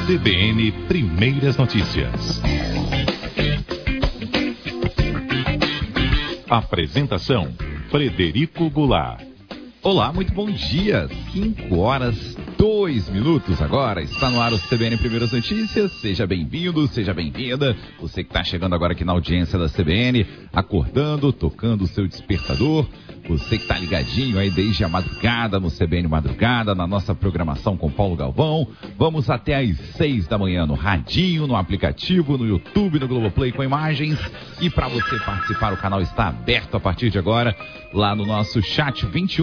CBN Primeiras Notícias. Apresentação: Frederico Goulart. Olá, muito bom dia. 5h02 agora. Está no ar o CBN Primeiras Notícias. Seja bem-vindo, seja bem-vinda. Você que está chegando agora aqui na audiência da CBN, acordando, tocando o seu despertador. Você que está ligadinho aí desde a madrugada, no CBN Madrugada, na nossa programação com Paulo Galvão. Vamos até às 6 da manhã no radinho, no aplicativo, no YouTube, no Globoplay com imagens. E para você participar, o canal está aberto a partir de agora, lá no nosso chat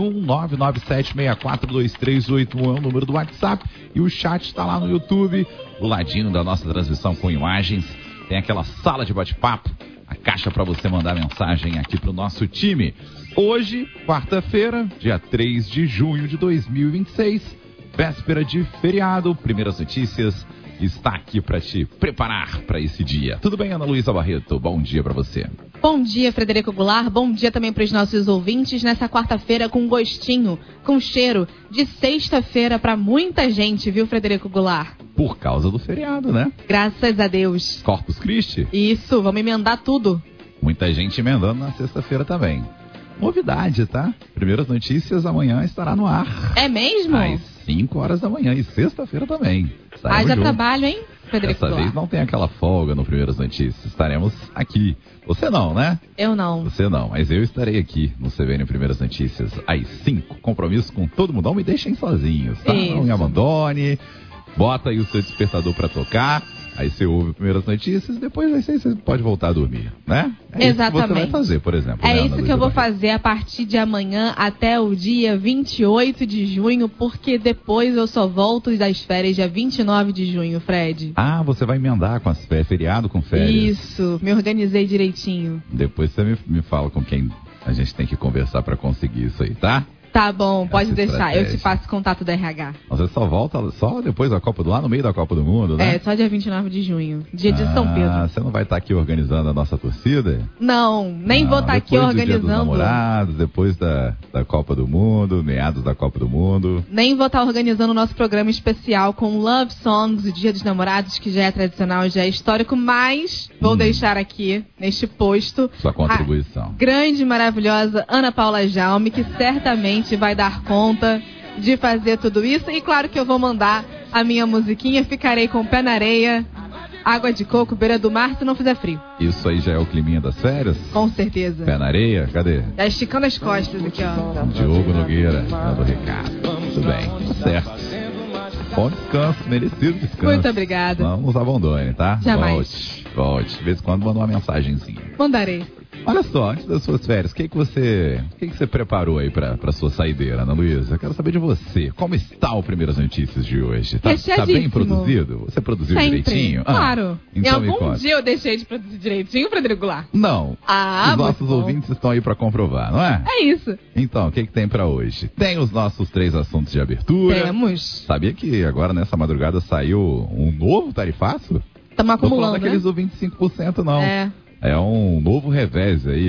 21-997-642381 é o número do WhatsApp. E o chat está lá no YouTube, do ladinho da nossa transmissão com imagens. Tem aquela sala de bate-papo, a caixa para você mandar mensagem aqui para o nosso time. Hoje, quarta-feira, dia 3 de junho de 2026, véspera de feriado. Primeiras Notícias está aqui para te preparar para esse dia. Tudo bem, Ana Luísa Barreto? Bom dia para você. Bom dia, Frederico Goulart. Bom dia também para os nossos ouvintes nessa quarta-feira com gostinho, com cheiro de sexta-feira para muita gente, viu, Frederico Goulart? Por causa do feriado, né? Graças a Deus. Corpus Christi? Isso, vamos emendar tudo. Muita gente emendando na sexta-feira também. Novidade, tá? Primeiras Notícias amanhã estará no ar. É mesmo? Às 5 horas da manhã e sexta-feira também. Haja trabalho, hein, Frederico Dessa Goulart? vez não tem aquela folga no Primeiras Notícias. Estaremos aqui. Você não, né? Eu não. Você não, mas eu estarei aqui no CBN Primeiras Notícias às 5. Compromisso com todo mundo. Não me deixem sozinhos, tá? Isso. Não me abandone. Bota aí o seu despertador pra tocar. Aí você ouve Primeiras Notícias e depois aí você pode voltar a dormir, né? É Exatamente. Isso que você vai fazer, por exemplo. É né, isso que eu vou fazer a partir de amanhã até o dia 28 de junho, porque depois eu só volto das férias dia 29 de junho, Fred. Ah, você vai emendar com as feriado com férias. Isso, me organizei direitinho. Depois você me fala com quem a gente tem que conversar pra conseguir isso aí, tá? Tá bom, pode Essa deixar. estratégia. Eu te passo contato da RH. Você só volta só depois da Copa do lá no meio da Copa do Mundo, né? É, só dia 29 de junho, dia de São Pedro. Você não vai estar aqui organizando a nossa torcida? Não, nem vou estar aqui Depois do Dia dos organizando. Namorados, depois da Copa do Mundo, meados da Copa do Mundo. Nem vou estar organizando o nosso programa especial com Love Songs, o Dia dos Namorados, que já é tradicional, já é histórico, mas vou deixar aqui, neste posto, Sua contribuição. a grande e maravilhosa Ana Paula Jaume, que certamente vai dar conta de fazer tudo isso. E claro que eu vou mandar a minha musiquinha, ficarei com o pé na areia, água de coco, beira do mar, se não fizer frio. Isso aí já é o climinha das férias? Com certeza. Pé na areia? Cadê? Tá esticando as costas aqui, ó. Diogo Nogueira, dando recado. Muito bem, tudo certo. Bom descanso, merecido descanso. Muito obrigada. Não nos abandone, tá? Jamais. Volte. De vez em quando manda uma mensagenzinha. Mandarei. Olha só, antes das suas férias, o que você preparou aí pra sua saideira, Ana Luísa? Eu quero saber de você. Como está o Primeiras Notícias de hoje? Tá bem Recheadíssimo. produzido? Você produziu Sempre. direitinho? Claro. Então em me algum conta. dia eu deixei de produzir direitinho, Frederico Goulart? Não. Ah, Os nossos muito bom. ouvintes estão aí pra comprovar, não é? É isso. Então, o que tem pra hoje? Tem os nossos 3 assuntos de abertura. Temos. Sabia que agora nessa madrugada saiu um novo tarifaço? Estamos Tô falando acumulando, daqueles né? do 25%, não. É. É um novo revés aí.